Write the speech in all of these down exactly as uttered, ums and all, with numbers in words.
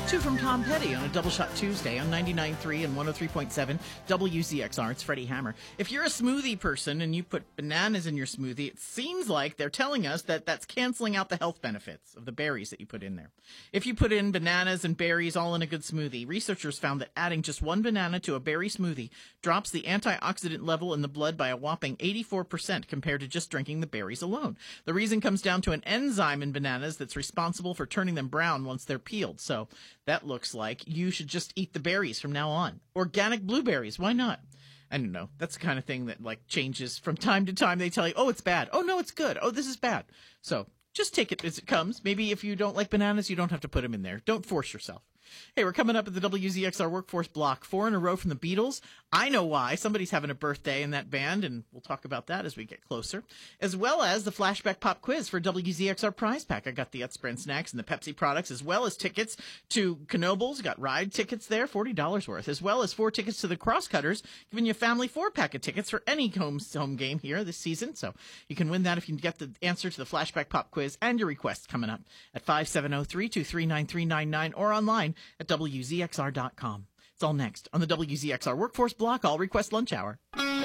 Two from Tom Petty on a Double Shot Tuesday on ninety-nine point three and one oh three point seven W Z X R. It's Freddie Hammer. If you're a smoothie person and you put bananas in your smoothie, it seems like they're telling us that that's canceling out the health benefits of the berries that you put in there. If you put in bananas and berries all in a good smoothie, researchers found that adding just one banana to a berry smoothie drops the antioxidant level in the blood by a whopping eighty-four percent compared to just drinking the berries alone. The reason comes down to an enzyme in bananas that's responsible for turning them brown once they're peeled. So that looks like you should just eat the berries from now on. Organic blueberries, why not? I don't know. That's the kind of thing that like changes from time to time. They tell you, oh, it's bad. Oh, no, it's good. Oh, this is bad. So just take it as it comes. Maybe if you don't like bananas, you don't have to put them in there. Don't force yourself. Hey, we're coming up at the W Z X R Workforce Block. Four in a row from the Beatles. I know why. Somebody's having a birthday in that band, and we'll talk about that as we get closer. As well as the Flashback Pop Quiz for W Z X R Prize Pack. I got the Utz Brand Snacks and the Pepsi products, as well as tickets to Knoebels. Got ride tickets there, forty dollars worth, as well as four tickets to the Crosscutters, giving you a family four-pack of tickets for any home, home game here this season. So you can win that if you can get the answer to the Flashback Pop Quiz and your requests coming up at five seven zero, three two three, nine three nine nine or online at W Z X R dot com. It's all next on the W Z X R Workforce Block All Request Lunch Hour.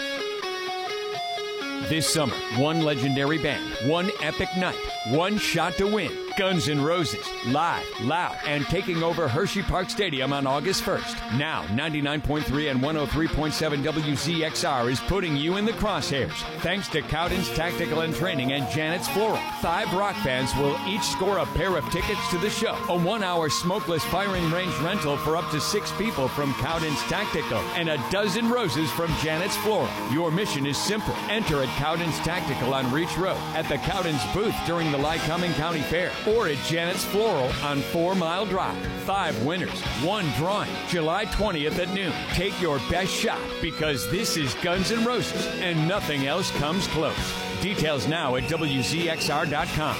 This summer, one legendary band, one epic night, one shot to win. Guns N' Roses, live, loud, and taking over Hershey Park Stadium on August first. Now, ninety-nine point three and one oh three point seven W Z X R is putting you in the crosshairs. Thanks to Cowden's Tactical and Training and Janet's Floral. Five rock bands will each score a pair of tickets to the show. A one-hour smokeless firing range rental for up to six people from Cowden's Tactical, and a dozen roses from Janet's Floral. Your mission is simple. Enter at Cowden's Tactical on Reach Road, at the Cowden's booth during the Lycoming County Fair, or at Janet's Floral on Four Mile Drive. Five winners, one drawing, July twentieth at noon. Take your best shot, because this is Guns N' Roses, and nothing else comes close. Details now at W Z X R dot com.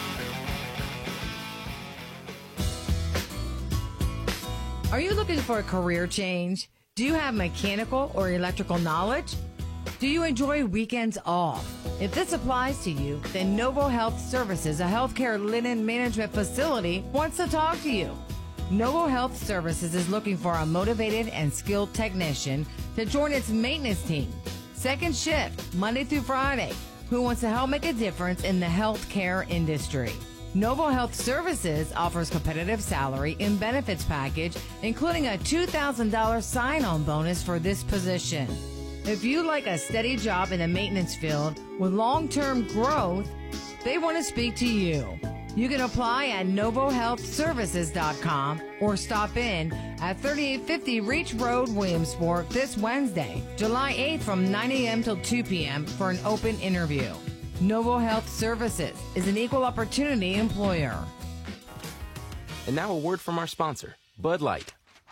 Are you looking for a career change? Do you have mechanical or electrical knowledge? Do you enjoy weekends off? If this applies to you, then Novo Health Services, a healthcare linen management facility, wants to talk to you. Novo Health Services is looking for a motivated and skilled technician to join its maintenance team. Second shift, Monday through Friday, who wants to help make a difference in the healthcare industry. Novo Health Services offers competitive salary and benefits package, including a two thousand dollars sign-on bonus for this position. If you like a steady job in the maintenance field with long-term growth, they want to speak to you. You can apply at novo health services dot com or stop in at thirty-eight fifty Reach Road, Williamsport this Wednesday, July eighth from nine a.m. till two p.m. for an open interview. Novo Health Services is an equal opportunity employer. And now a word from our sponsor, Bud Light.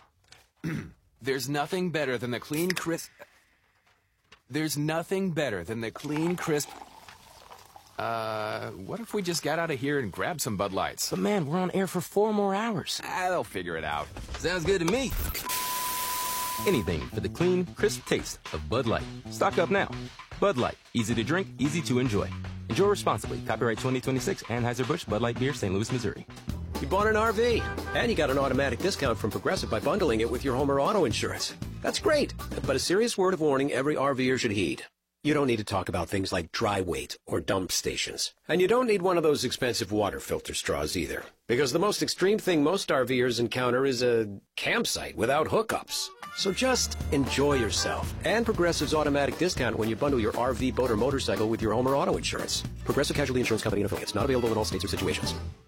There's nothing better than the clean, crisp... There's nothing better than the clean, crisp... Uh, what if we just got out of here and grabbed some Bud Lights? But man, we're on air for four more hours. Ah, they'll figure it out. Sounds good to me. Anything for the clean, crisp taste of Bud Light. Stock up now. Bud Light. Easy to drink, easy to enjoy. Enjoy responsibly. Copyright twenty twenty-six, Anheuser-Busch, Bud Light Beer, Saint Louis, Missouri. You bought an R V, and you got an automatic discount from Progressive by bundling it with your home or auto insurance. That's great, but a serious word of warning every RVer should heed. You don't need to talk about things like dry weight or dump stations. And you don't need one of those expensive water filter straws either. Because the most extreme thing most RVers encounter is a campsite without hookups. So just enjoy yourself. And Progressive's automatic discount when you bundle your R V, boat, or motorcycle with your home or auto insurance. Progressive Casualty Insurance Company and affiliates. Not available in all states or situations.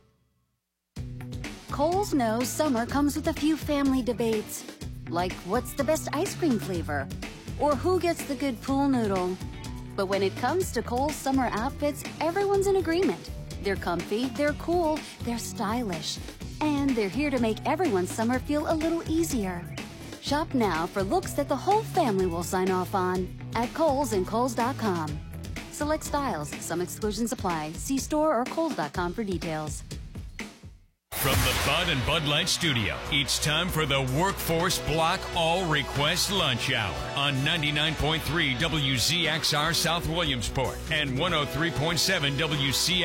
Kohl's knows summer comes with a few family debates. Like, what's the best ice cream flavor? Or who gets the good pool noodle? But when it comes to Kohl's summer outfits, everyone's in agreement. They're comfy, they're cool, they're stylish. And they're here to make everyone's summer feel a little easier. Shop now for looks that the whole family will sign off on at Kohl's and Kohl's dot com. Select styles, some exclusions apply. See store or Kohl's dot com for details. From the Bud and Bud Light Studio, it's time for the Workforce Block All Request Lunch Hour on ninety-nine point three W Z X R South Williamsport and one oh three point seven W C